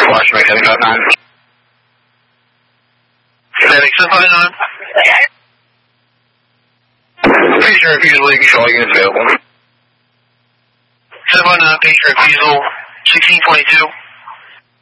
Washington, heading out 9. Medic 759. Patient refusal, you can show all units available. 759, patient refusal, 1622.